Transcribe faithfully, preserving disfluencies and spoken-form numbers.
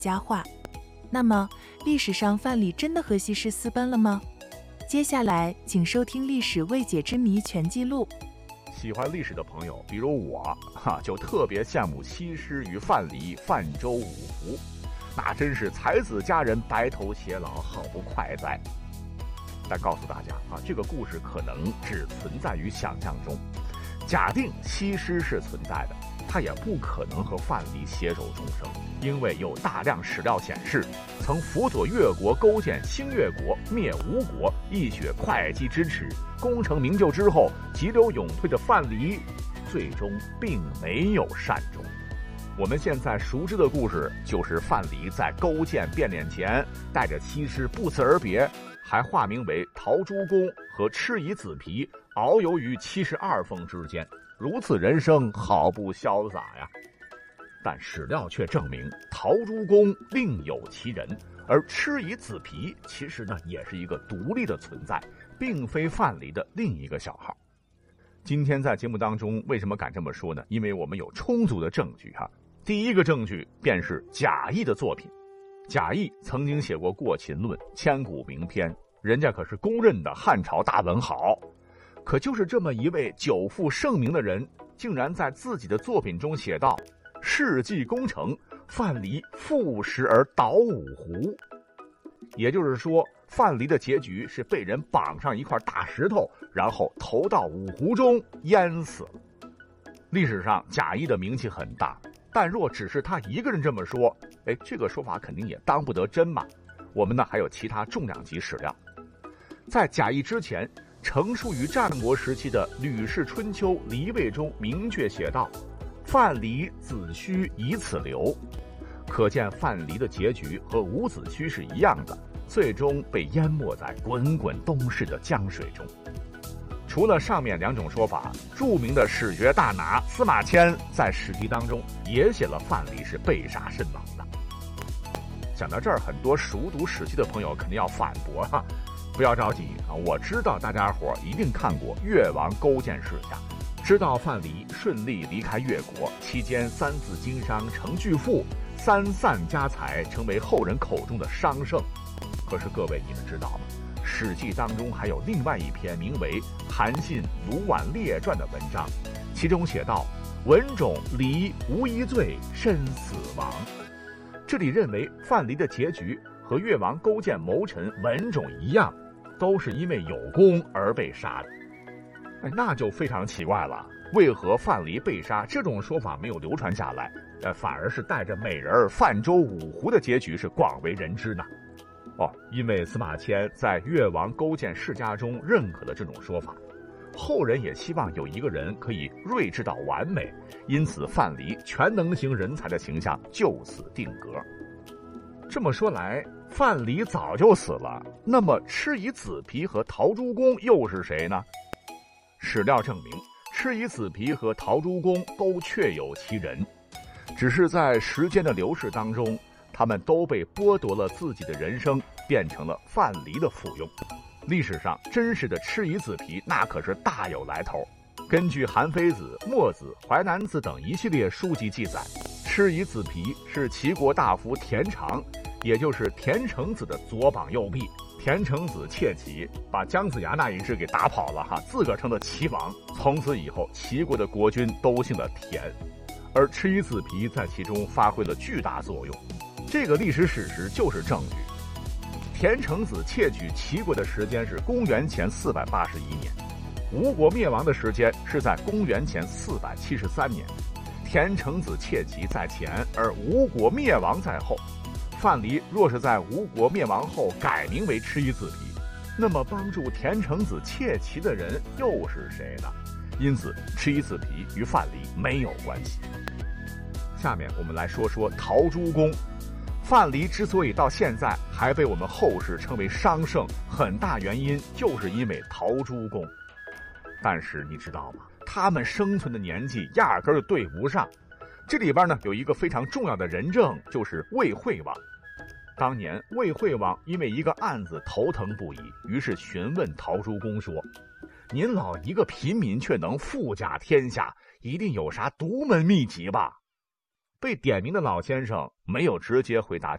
佳话。那么，历史上范蠡真的和西施私奔了吗？接下来，请收听《历史未解之谜全记录》。 喜欢历史的朋友，比如我，哈，就特别羡慕西施与范蠡泛舟五湖，那真是才子佳人，白头偕老，好不快哉！但告诉大家啊，这个故事可能只存在于想象中。假定西施是存在的，她也不可能和范蠡携手终生，因为有大量史料显示，曾辅佐越国勾践兴越国，灭吴国，一雪会稽之耻，功成名就之后急流勇退的范蠡，最终并没有善终。我们现在熟知的故事就是范蠡在勾践变脸前带着西施不辞而别，还化名为陶朱公，和蚩夷子皮遨游于七十二峰之间，如此人生好不潇洒呀！但史料却证明陶朱公另有其人，而蚩夷子皮其实呢也是一个独立的存在，并非范蠡的另一个小号。今天在节目当中为什么敢这么说呢？因为我们有充足的证据哈。第一个证据便是贾谊的作品。贾谊曾经写过《过秦论》，千古名篇，人家可是公认的汉朝大文豪。可就是这么一位久负盛名的人，竟然在自己的作品中写道：事迹功成，范蠡负石而倒五湖。也就是说，范蠡的结局是被人绑上一块大石头，然后投到五湖中淹死了。历史上贾谊的名气很大，但若只是他一个人这么说，哎，这个说法肯定也当不得真嘛。我们呢还有其他重量级史料。在贾谊之前，成书于战国时期的《吕氏春秋·离位》中明确写道：范蠡子虚以此流。可见范蠡的结局和伍子胥是一样的，最终被淹没在滚滚东逝的江水中。除了上面两种说法，著名的史学大拿司马迁在史记当中也写了范蠡是被杀身亡的。讲到这儿，很多熟读史记的朋友肯定要反驳哈，不要着急啊！我知道大家伙一定看过《越王勾践世家》，知道范蠡顺利离开越国期间，三次经商成巨富，三散家财，成为后人口中的商圣。可是各位，你们知道吗？《史记》当中还有另外一篇名为《韩信卢绾列传》的文章，其中写道：文种离无一罪，身死亡。这里认为范蠡的结局和越王勾践谋臣文种一样，都是因为有功而被杀的。哎，那就非常奇怪了，为何范蠡被杀这种说法没有流传下来，呃，反而是带着美人泛舟五湖的结局是广为人知呢？哦，因为司马迁在《越王勾践世家》中认可了这种说法，后人也希望有一个人可以睿智到完美，因此范蠡全能型人才的形象就此定格。这么说来，范蠡早就死了，那么蚩夷子皮和陶朱公又是谁呢？史料证明，蚩夷子皮和陶朱公都确有其人，只是在时间的流逝当中，他们都被剥夺了自己的人生，变成了范蠡的附庸。历史上真实的蚩夷子皮那可是大有来头。根据韩非子、墨子、淮南子等一系列书籍记载，蚩夷子皮是齐国大夫田常，也就是田成子的左膀右臂。田成子窃齐，把姜子牙那一支给打跑了哈，自个儿成了齐王。从此以后，齐国的国君都姓了田，而蚩夷子皮在其中发挥了巨大作用。这个历史史实就是证据。田成子窃取齐国的时间是公元前四百八十一年，吴国灭亡的时间是在公元前四百七十三年。田成子窃齐在前，而吴国灭亡在后。范蠡若是在吴国灭亡后改名为蚩夷子皮，那么帮助田成子窃齐的人又是谁呢？因此蚩夷子皮与范蠡没有关系。下面我们来说说陶朱公。范蠡之所以到现在还被我们后世称为商圣，很大原因就是因为陶朱公。但是你知道吗？他们生存的年纪压根儿对不上。这里边呢有一个非常重要的人证，就是魏惠王。当年魏惠王因为一个案子头疼不已，于是询问陶朱公说：您老一个平民却能富甲天下，一定有啥独门秘籍吧？被点名的老先生没有直接回答